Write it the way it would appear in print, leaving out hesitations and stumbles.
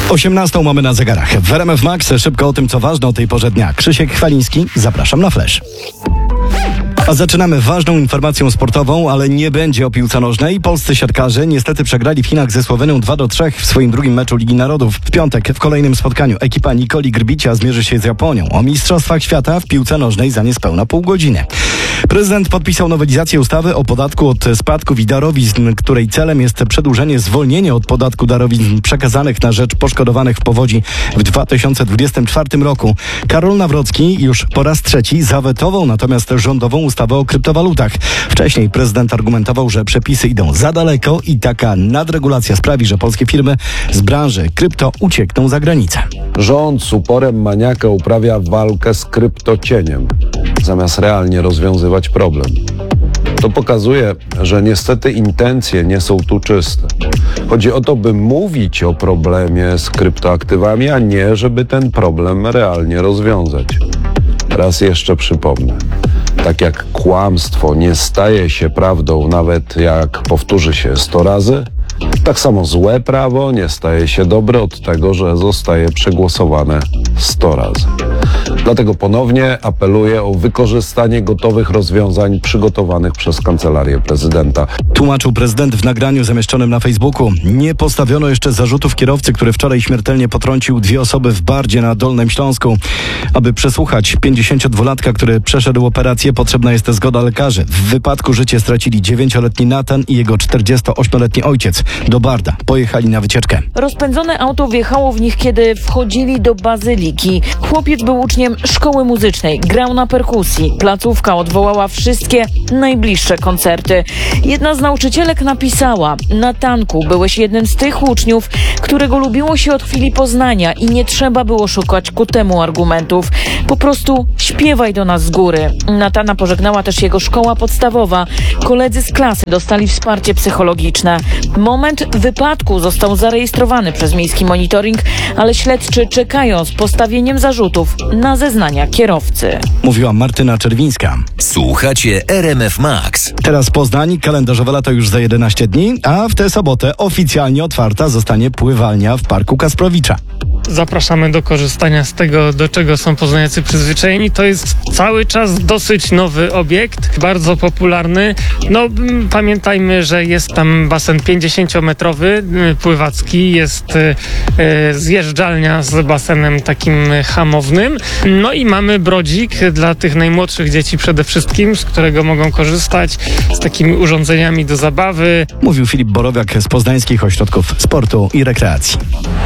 18 mamy na zegarach. W RMF Max szybko o tym, co ważne o tej porze dnia. Krzysiek Chwaliński, zapraszam na Flash. A zaczynamy ważną informacją sportową, ale nie będzie o piłce nożnej. Polscy siatkarze niestety przegrali w Chinach ze Słowenią 2-3 w swoim drugim meczu Ligi Narodów. W piątek w kolejnym spotkaniu ekipa Nikoli Grbicia zmierzy się z Japonią. O Mistrzostwach Świata w piłce nożnej za niespełna pół godziny. Prezydent podpisał nowelizację ustawy o podatku od spadków i darowizn, której celem jest przedłużenie zwolnienia od podatku darowizn przekazanych na rzecz poszkodowanych w powodzi w 2024 roku. Karol Nawrocki już po raz trzeci zawetował natomiast rządową ustawę o kryptowalutach. Wcześniej prezydent argumentował, że przepisy idą za daleko i taka nadregulacja sprawi, że polskie firmy z branży krypto uciekną za granicę. Rząd z uporem maniaka uprawia walkę z kryptocieniem, zamiast realnie rozwiązywać problem. To pokazuje, że niestety intencje nie są tu czyste. Chodzi o to, by mówić o problemie z kryptoaktywami, a nie, żeby ten problem realnie rozwiązać. Raz jeszcze przypomnę. Tak jak kłamstwo nie staje się prawdą, nawet jak powtórzy się 100 razy, tak samo złe prawo nie staje się dobre od tego, że zostaje przegłosowane 100 razy. Dlatego ponownie apeluję o wykorzystanie gotowych rozwiązań przygotowanych przez Kancelarię Prezydenta. Tłumaczył prezydent w nagraniu zamieszczonym na Facebooku. Nie postawiono jeszcze zarzutów kierowcy, który wczoraj śmiertelnie potrącił 2 osoby w Bardzie na Dolnym Śląsku. Aby przesłuchać 52-latka, który przeszedł operację, potrzebna jest zgoda lekarzy. W wypadku życie stracili 9-letni Natan i jego 48-letni ojciec. Do Barda pojechali na wycieczkę. Rozpędzone auto wjechało w nich, kiedy wchodzili do bazyliki. Chłopiec był uczniem szkoły muzycznej, grał na perkusji. Placówka odwołała wszystkie najbliższe koncerty. Jedna z nauczycielek napisała: Natanku, byłeś jednym z tych uczniów, którego lubiło się od chwili poznania i nie trzeba było szukać ku temu argumentów. Po prostu śpiewaj do nas z góry. Natana pożegnała też jego szkoła podstawowa. Koledzy z klasy dostali wsparcie psychologiczne. Moment wypadku został zarejestrowany przez miejski monitoring, ale śledczy czekają z postawieniem zarzutów na zeznania kierowcy. Mówiła Martyna Czerwińska. Słuchacie RMF Max. Teraz Poznań, kalendarzowe lato już za 11 dni, a w tę sobotę oficjalnie otwarta zostanie pływalnia w Parku Kasprowicza. Zapraszamy do korzystania z tego, do czego są poznaniacy przyzwyczajeni. To jest cały czas dosyć nowy obiekt, bardzo popularny. Pamiętajmy, że jest tam basen 50-metrowy, pływacki, jest zjeżdżalnia z basenem takim hamownym. No i mamy brodzik dla tych najmłodszych dzieci przede wszystkim, z którego mogą korzystać, z takimi urządzeniami do zabawy. Mówił Filip Borowiak z Poznańskich Ośrodków Sportu i Rekreacji.